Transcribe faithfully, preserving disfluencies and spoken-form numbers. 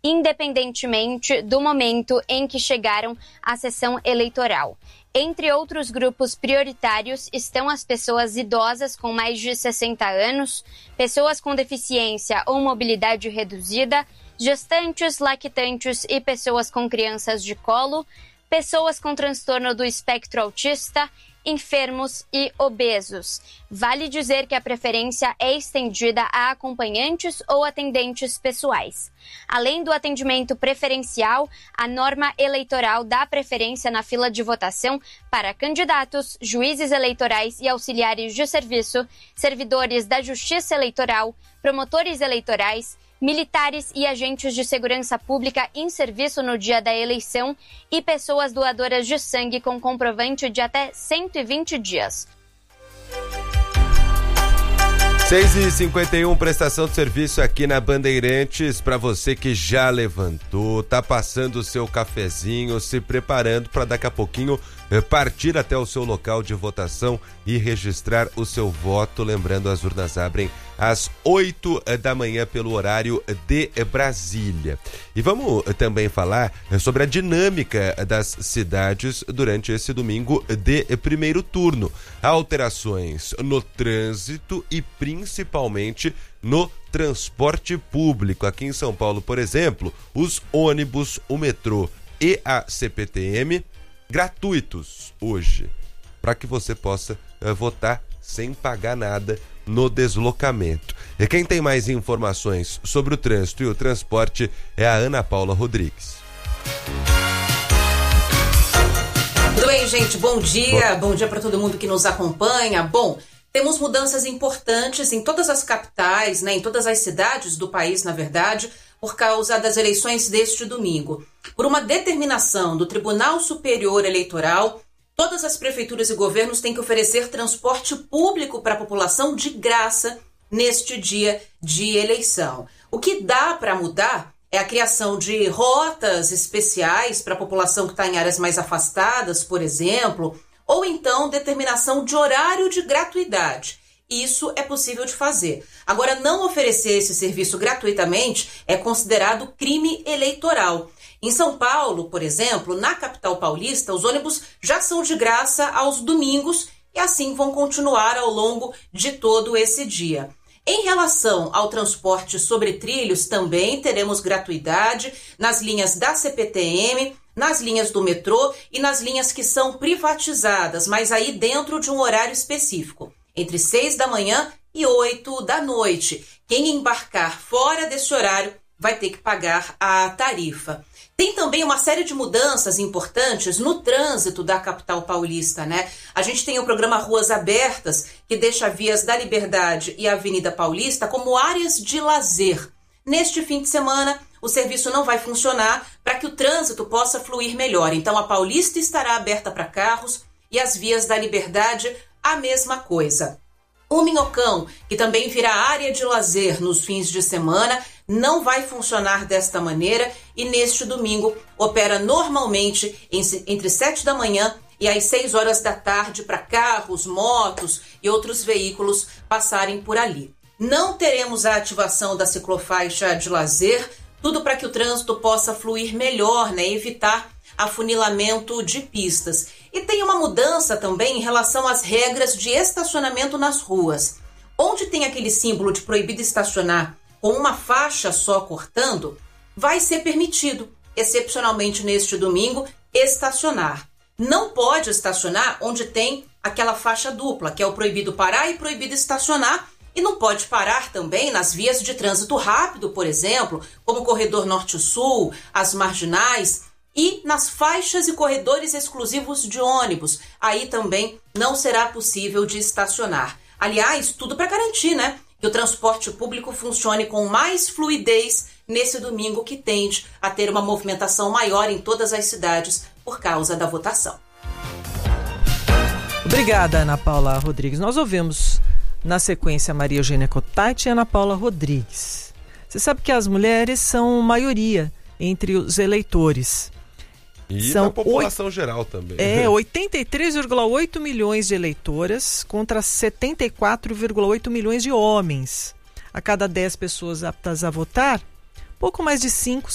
independentemente do momento em que chegaram à sessão eleitoral. Entre outros grupos prioritários estão as pessoas idosas com mais de sessenta anos, pessoas com deficiência ou mobilidade reduzida, gestantes, lactantes e pessoas com crianças de colo, pessoas com transtorno do espectro autista, enfermos e obesos. Vale dizer que a preferência é estendida a acompanhantes ou atendentes pessoais. Além do atendimento preferencial, a norma eleitoral dá preferência na fila de votação para candidatos, juízes eleitorais e auxiliares de serviço, servidores da Justiça Eleitoral, promotores eleitorais, militares e agentes de segurança pública em serviço no dia da eleição e pessoas doadoras de sangue com comprovante de até cento e vinte dias. seis e cinquenta e um, prestação de serviço aqui na Bandeirantes, para você que já levantou, tá passando o seu cafezinho, se preparando para daqui a pouquinho partir até o seu local de votação e registrar o seu voto. Lembrando, as urnas abrem às oito da manhã pelo horário de Brasília. E vamos também falar sobre a dinâmica das cidades durante esse domingo de primeiro turno. Alterações no trânsito e principalmente no transporte público. Aqui em São Paulo, por exemplo, os ônibus, o metrô e a C P T M gratuitos hoje, para que você possa uh, votar sem pagar nada no deslocamento. E quem tem mais informações sobre o trânsito e o transporte é a Ana Paula Rodrigues. Tudo bem, gente? Bom dia. Bom, Bom dia para todo mundo que nos acompanha. Bom, temos mudanças importantes em todas as capitais, né, em todas as cidades do país, na verdade, por causa das eleições deste domingo. Por uma determinação do Tribunal Superior Eleitoral, todas as prefeituras e governos têm que oferecer transporte público para a população de graça neste dia de eleição. O que dá para mudar é a criação de rotas especiais para a população que está em áreas mais afastadas, por exemplo, ou então determinação de horário de gratuidade. Isso é possível de fazer. Agora, não oferecer esse serviço gratuitamente é considerado crime eleitoral. Em São Paulo, por exemplo, na capital paulista, os ônibus já são de graça aos domingos e assim vão continuar ao longo de todo esse dia. Em relação ao transporte sobre trilhos, também teremos gratuidade nas linhas da C P T M, nas linhas do metrô e nas linhas que são privatizadas, mas aí dentro de um horário específico, entre seis da manhã e oito da noite. Quem embarcar fora desse horário vai ter que pagar a tarifa. Tem também uma série de mudanças importantes no trânsito da capital paulista, né? A gente tem o programa Ruas Abertas, que deixa Vias da Liberdade e a Avenida Paulista como áreas de lazer. Neste fim de semana, o serviço não vai funcionar para que o trânsito possa fluir melhor. Então, a Paulista estará aberta para carros e as Vias da Liberdade, a mesma coisa. O Minhocão, que também virá área de lazer nos fins de semana, não vai funcionar desta maneira e neste domingo opera normalmente entre sete da manhã e às seis horas da tarde para carros, motos e outros veículos passarem por ali. Não teremos a ativação da ciclofaixa de lazer, tudo para que o trânsito possa fluir melhor, né? Evitar afunilamento de pistas. E tem uma mudança também em relação às regras de estacionamento nas ruas. Onde tem aquele símbolo de proibido estacionar com uma faixa só cortando, vai ser permitido, excepcionalmente neste domingo, estacionar. Não pode estacionar onde tem aquela faixa dupla, que é o proibido parar e proibido estacionar, e não pode parar também nas vias de trânsito rápido, por exemplo, como o corredor norte-sul, as marginais, e nas faixas e corredores exclusivos de ônibus. Aí também não será possível de estacionar. Aliás, tudo para garantir, né, que o transporte público funcione com mais fluidez nesse domingo, que tende a ter uma movimentação maior em todas as cidades por causa da votação. Obrigada, Ana Paula Rodrigues. Nós ouvimos na sequência Maria Eugênia Cotati e Ana Paula Rodrigues. Você sabe que as mulheres são maioria entre os eleitores. E São na população oito, geral também. É, oitenta e três vírgula oito milhões de eleitoras contra setenta e quatro vírgula oito milhões de homens. A cada dez pessoas aptas a votar, pouco mais de cinco